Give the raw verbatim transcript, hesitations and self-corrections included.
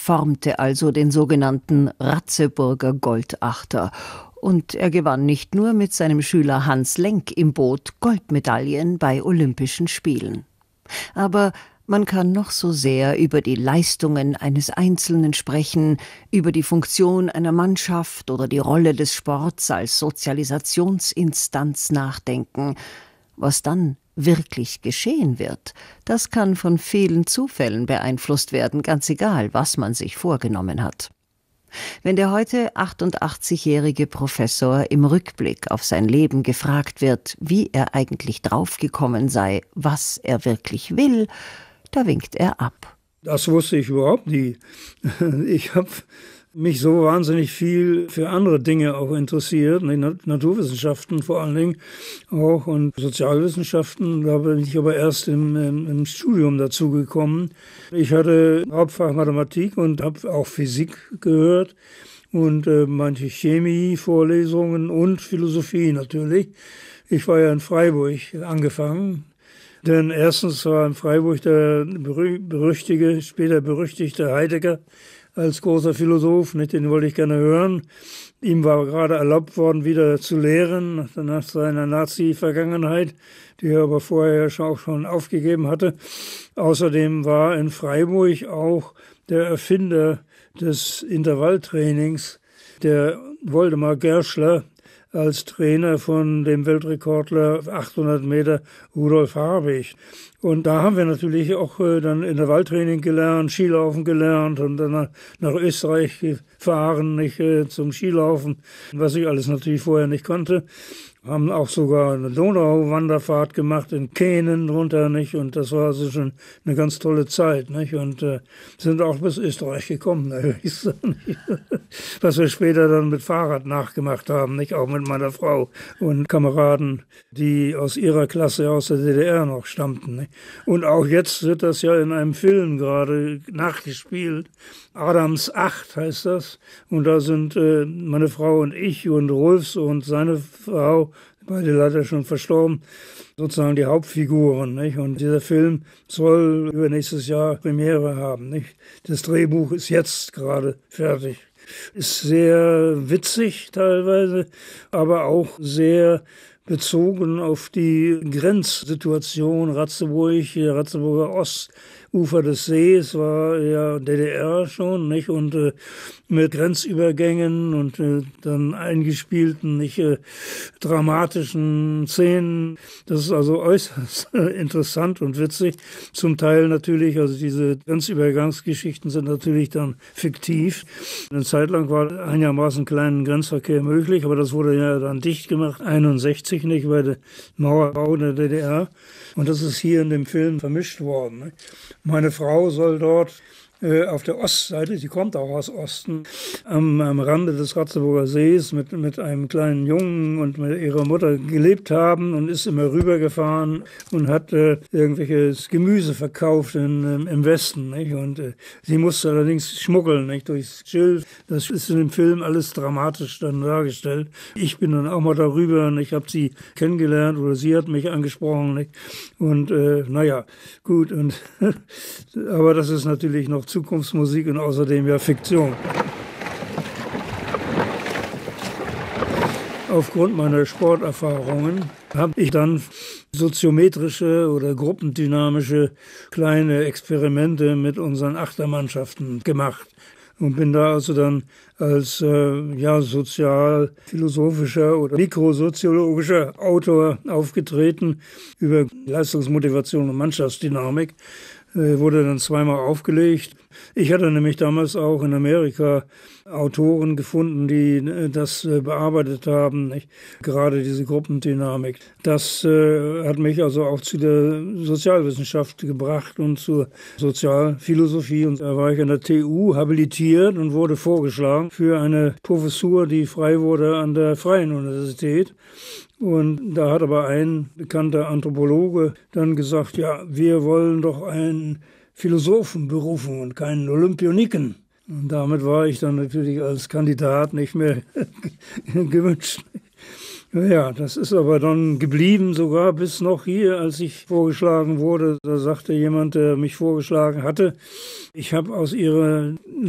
formte also den sogenannten Ratzeburger Goldachter. Und er gewann nicht nur mit seinem Schüler Hans Lenk im Boot Goldmedaillen bei Olympischen Spielen. Aber man kann noch so sehr über die Leistungen eines Einzelnen sprechen, über die Funktion einer Mannschaft oder die Rolle des Sports als Sozialisationsinstanz nachdenken. Was dann wirklich geschehen wird, das kann von vielen Zufällen beeinflusst werden, ganz egal, was man sich vorgenommen hat. Wenn der heute achtundachtzigjährige Professor im Rückblick auf sein Leben gefragt wird, wie er eigentlich draufgekommen sei, was er wirklich will, da winkt er ab. Das wusste ich überhaupt nie. Ich habe mich so wahnsinnig viel für andere Dinge auch interessiert, Naturwissenschaften vor allen Dingen auch und Sozialwissenschaften. Da bin ich aber erst im, im, im Studium dazu gekommen. Ich hatte Hauptfach Mathematik und habe auch Physik gehört und äh, manche Chemie-Vorlesungen und Philosophie natürlich. Ich war ja in Freiburg angefangen. Denn erstens war in Freiburg der berüchtigte, später berüchtigte Heidegger als großer Philosoph, nicht? Den wollte ich gerne hören. Ihm war gerade erlaubt worden, wieder zu lehren, nach seiner Nazi-Vergangenheit, die er aber vorher auch schon aufgegeben hatte. Außerdem war in Freiburg auch der Erfinder des Intervalltrainings, der Woldemar Gerschler, als Trainer von dem Weltrekordler achthundert Meter Rudolf Habig. Und da haben wir natürlich auch äh, dann Intervalltraining gelernt, Skilaufen gelernt und dann nach, nach Österreich gefahren, nicht, äh, zum Skilaufen, was ich alles natürlich vorher nicht konnte. Haben auch sogar eine Donauwanderfahrt gemacht in Kähnen runter, nicht? Und das war also schon eine ganz tolle Zeit, nicht? Und äh, sind auch bis Österreich gekommen, was wir später dann mit Fahrrad nachgemacht haben, nicht? Auch mit meiner Frau und Kameraden, die aus ihrer Klasse aus der D D R noch stammten, nicht? Und auch jetzt wird das ja in einem Film gerade nachgespielt. Adams acht heißt das. Und da sind äh, meine Frau und ich und Rolfs und seine Frau, beide leider schon verstorben, sozusagen die Hauptfiguren, nicht? Und dieser Film soll übernächstes Jahr Premiere haben, nicht? Das Drehbuch ist jetzt gerade fertig. Ist sehr witzig teilweise, aber auch sehr bezogen auf die Grenzsituation Ratzeburg, Ratzeburger Ostufer des Sees, war ja D D R schon, nicht? Und äh, mit Grenzübergängen und äh, dann eingespielten, nicht äh, dramatischen Szenen. Das ist also äußerst interessant und witzig. Zum Teil natürlich, also diese Grenzübergangsgeschichten sind natürlich dann fiktiv. Eine Zeit lang war einigermaßen kleinen Grenzverkehr möglich, aber das wurde ja dann dicht gemacht, einundsechzig, nicht, bei der Mauerbau der D D R. Und das ist hier in dem Film vermischt worden, nicht? Meine Frau soll dort äh, auf der Ostseite, sie kommt auch aus Osten, am, am Rande des Ratzeburger Sees mit, mit einem kleinen Jungen und mit ihrer Mutter gelebt haben und ist immer rübergefahren und hat äh, irgendwelches Gemüse verkauft in, im Westen, nicht? Und äh, sie musste allerdings schmuggeln, nicht, durchs Schilf. Das ist in dem Film alles dramatisch dann dargestellt. Ich bin dann auch mal darüber und ich habe sie kennengelernt oder sie hat mich angesprochen, nicht? Und äh, naja, gut. Und aber das ist natürlich noch Zukunftsmusik und außerdem ja Fiktion. Aufgrund meiner Sporterfahrungen habe ich dann soziometrische oder gruppendynamische kleine Experimente mit unseren Achtermannschaften gemacht und bin da also dann als äh, ja, sozialphilosophischer oder mikrosoziologischer Autor aufgetreten über Leistungsmotivation und Mannschaftsdynamik. Wurde dann zweimal aufgelegt. Ich hatte nämlich damals auch in Amerika Autoren gefunden, die das bearbeitet haben, nicht? Gerade diese Gruppendynamik. Das äh, hat mich also auch zu der Sozialwissenschaft gebracht und zur Sozialphilosophie. Und da war ich an der T U habilitiert und wurde vorgeschlagen für eine Professur, die frei wurde an der Freien Universität. Und da hat aber ein bekannter Anthropologe dann gesagt, ja, wir wollen doch einen Philosophen berufen und keinen Olympioniken. Und damit war ich dann natürlich als Kandidat nicht mehr gewünscht. Ja, das ist aber dann geblieben, sogar bis noch hier, als ich vorgeschlagen wurde. Da sagte jemand, der mich vorgeschlagen hatte, ich habe aus Ihrer